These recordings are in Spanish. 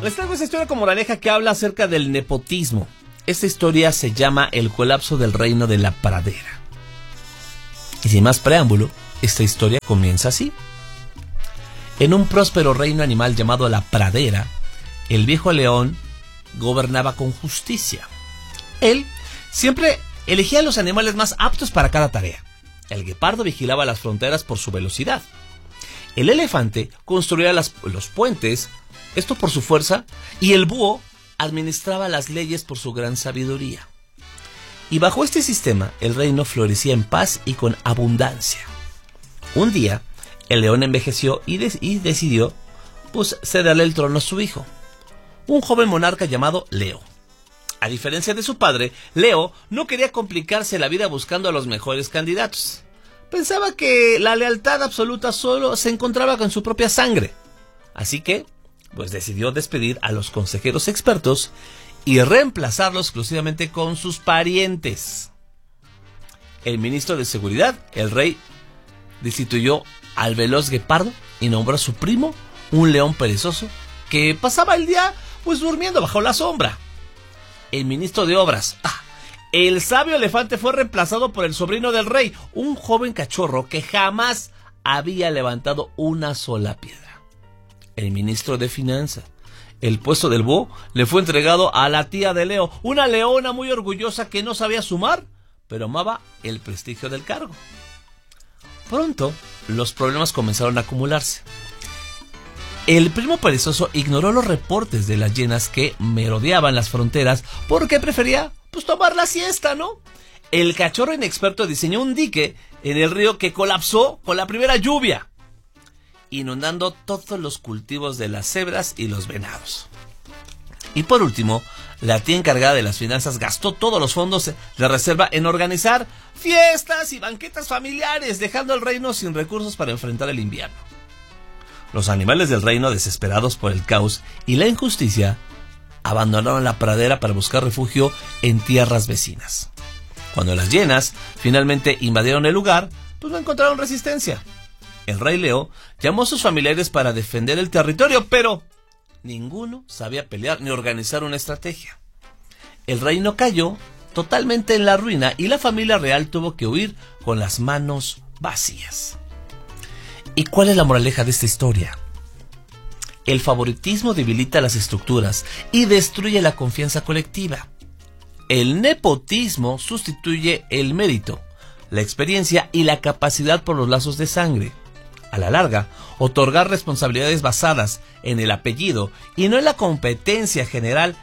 Les traigo esta historia como moraleja que habla acerca del nepotismo. Esta historia se llama El colapso del reino de la pradera. Y sin más preámbulo, esta historia comienza así. En un próspero reino animal llamado la pradera, el viejo león gobernaba con justicia. Él siempre elegía a los animales más aptos para cada tarea. El guepardo vigilaba las fronteras por su velocidad. El elefante construía los puentes, esto por su fuerza, y el búho administraba las leyes por su gran sabiduría. Y bajo este sistema, el reino florecía en paz y con abundancia. Un día, el león envejeció y decidió, cederle el trono a su hijo, un joven monarca llamado Leo. A diferencia de su padre, Leo no quería complicarse la vida buscando a los mejores candidatos. Pensaba que la lealtad absoluta solo se encontraba con su propia sangre. Así que, decidió despedir a los consejeros expertos y reemplazarlos exclusivamente con sus parientes. El ministro de Seguridad, el rey, destituyó al veloz guepardo y nombró a su primo, un león perezoso, que pasaba el día durmiendo bajo la sombra. El ministro de Obras, el sabio elefante, fue reemplazado por el sobrino del rey, un joven cachorro que jamás había levantado una sola piedra. El ministro de Finanzas, el puesto del búho, le fue entregado a la tía de Leo, una leona muy orgullosa que no sabía sumar, pero amaba el prestigio del cargo. Pronto, los problemas comenzaron a acumularse. El primo perezoso ignoró los reportes de las hienas que merodeaban las fronteras porque prefería, tomar la siesta, ¿no? El cachorro inexperto diseñó un dique en el río que colapsó con la primera lluvia, inundando todos los cultivos de las cebras y los venados. Y por último, la tía encargada de las finanzas gastó todos los fondos de reserva en organizar fiestas y banquetas familiares, dejando al reino sin recursos para enfrentar el invierno. Los animales del reino, desesperados por el caos y la injusticia, abandonaron la pradera para buscar refugio en tierras vecinas. Cuando las hienas finalmente invadieron el lugar, no encontraron resistencia. El rey Leo llamó a sus familiares para defender el territorio, pero ninguno sabía pelear ni organizar una estrategia. El reino cayó totalmente en la ruina y la familia real tuvo que huir con las manos vacías. ¿Y cuál es la moraleja de esta historia? El favoritismo debilita las estructuras y destruye la confianza colectiva. El nepotismo sustituye el mérito, la experiencia y la capacidad por los lazos de sangre. A la larga, otorgar responsabilidades basadas en el apellido y no en la competencia general,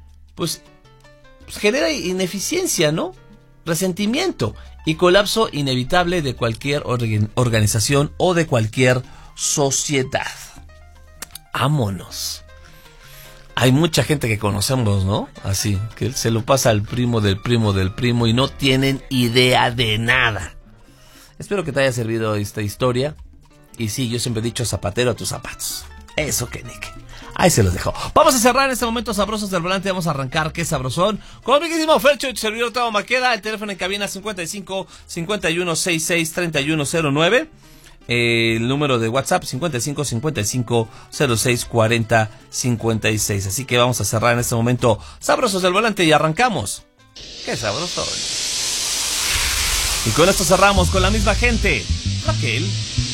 genera ineficiencia, ¿no? Resentimiento y colapso inevitable de cualquier organización o de cualquier sociedad. Ámonos. Hay mucha gente que conocemos, ¿no? Así, que se lo pasa al primo del primo del primo y no tienen idea de nada. Espero que te haya servido esta historia. Y sí, yo siempre he dicho zapatero a tus zapatos. Eso que nique. Ahí se los dejo. Vamos a cerrar en este momento Sabrosos del Volante. Vamos a arrancar, qué sabrosón, con mi queridísimo Fercho y servidor Tavo Maqueda. El teléfono en cabina 55 51 66 3109. El número de WhatsApp 55 55 06 40 56. Así que vamos a cerrar en este momento Sabrosos del Volante y arrancamos. Qué sabrosón. Y con esto cerramos con la misma gente. Raquel